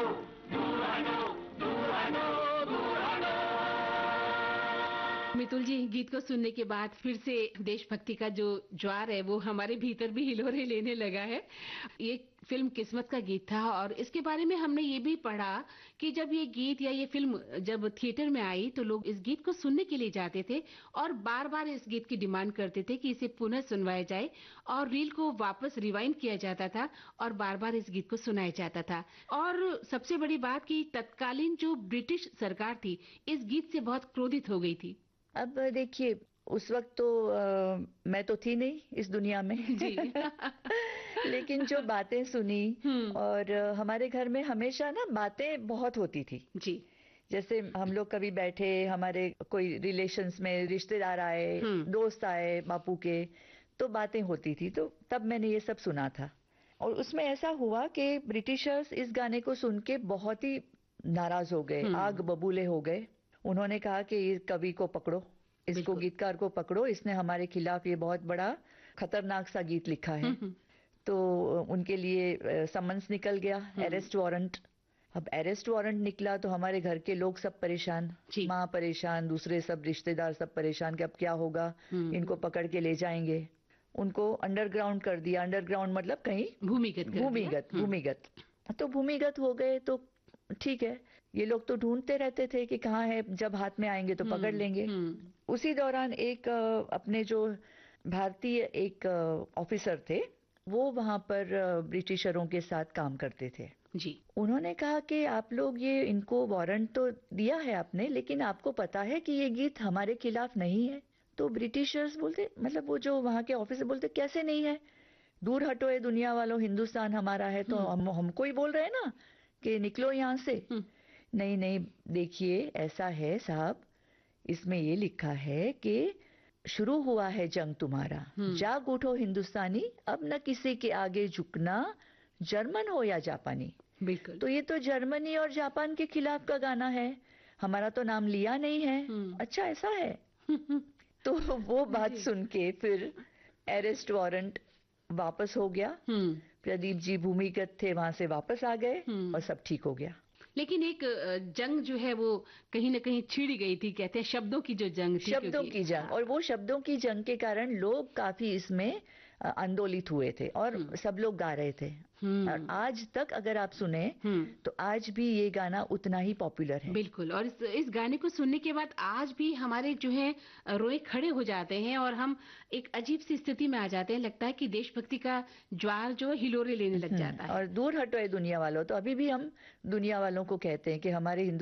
मितुल जी, गीत को सुनने के बाद फिर से देशभक्ति का जो ज्वार है वो हमारे भीतर भी हिलोरे लेने लगा है। ये फिल्म किस्मत का गीत था और इसके बारे में हमने ये भी पढ़ा कि जब ये गीत या ये फिल्म जब थिएटर में आई तो लोग इस गीत को सुनने के लिए जाते थे और बार-बार इस गीत की डिमांड करते थे कि इसे पुनः सुनवाया जाए और रील को वापस रिवाइंड किया जाता था और बार-बार इस गीत को सुनाया जाता था। और सबसे बड़ी बात कि तत्कालीन जो ब्रिटिश सरकार थी इस गीत से बहुत क्रोधित हो गई थी। अब देखिए, उस वक्त तो मैं तो थी नहीं इस दुनिया में जी। लेकिन जो बातें सुनी हम्म। और हमारे घर में हमेशा ना बातें बहुत होती थी। जी। जैसे हम लोग कभी बैठे, हमारे कोई रिलेशंस में रिश्तेदार आए, दोस्त आए बापू के, तो बातें होती थी। तो तब मैंने ये सब सुना था और उसमें ऐसा हुआ कि ब्रिटिशर्स इस गाने को सुन के बहुत ही नाराज हो गए, आग बबूले हो गए। उन्होंने कहा कि इस कवि को पकड़ो, इसको गीतकार को पकड़ो, इसने हमारे खिलाफ ये बहुत बड़ा खतरनाक सा गीत लिखा है। तो उनके लिए समन्स निकल गया, अरेस्ट वारंट। अब अरेस्ट वारंट निकला तो हमारे घर के लोग सब परेशान, माँ परेशान, दूसरे सब रिश्तेदार सब परेशान कि अब क्या होगा, इनको पकड़ के ले जाएंगे। उनको अंडरग्राउंड कर दिया। अंडरग्राउंड मतलब कहीं भूमिगत। तो भूमिगत हो गए तो ठीक है, ये लोग तो ढूंढते रहते थे कि कहाँ है, जब हाथ में आएंगे तो पकड़ लेंगे। उसी दौरान एक अपने जो भारतीय एक ऑफिसर थे, वो वहां पर ब्रिटिशरों के साथ काम करते थे। जी। उन्होंने कहा कि आप लोग ये इनको वारंट तो दिया है आपने, लेकिन आपको पता है कि ये गीत हमारे खिलाफ नहीं है। तो ब्रिटिशर्स बोलते, मतलब वो जो वहां के ऑफिसर बोलते, कैसे नहीं है, दूर हटो ये दुनिया वालों, हिंदुस्तान हमारा है। तो हमको ही बोल रहे हैं ना कि निकलो यहां से। नहीं नहीं, देखिए ऐसा है साहब, इसमें ये लिखा है कि शुरू हुआ है जंग तुम्हारा, जाग उठो हिंदुस्तानी, अब न किसी के आगे झुकना, जर्मन हो या जापानी। बिल्कुल। तो ये तो जर्मनी और जापान के खिलाफ का गाना है, हमारा तो नाम लिया नहीं है। अच्छा ऐसा है। तो वो बात सुन के फिर अरेस्ट वारंट वापस हो गया। प्रदीप जी भूमिगत थे, वहां से वापस आ गए और सब ठीक हो गया। लेकिन एक जंग जो है वो कहीं न कहीं छिड़ गई थी, कहते हैं शब्दों की जो जंग थी। शब्दों की जंग, और वो शब्दों की जंग के कारण लोग काफी इसमें आंदोलित हुए थे और सब लोग गा रहे थे। और आज तक अगर आप सुने तो आज भी ये गाना उतना ही पॉपुलर है। बिल्कुल। और इस गाने को सुनने के बाद आज भी हमारे जो है रोए खड़े हो जाते हैं और हम एक अजीब सी स्थिति में आ जाते हैं। लगता है कि देशभक्ति का ज्वार जो हिलोरे लेने लग जाता है। और दूर हटो ये दुनिया वालों, तो अभी भी हम दुनिया वालों को कहते हैं कि हमारे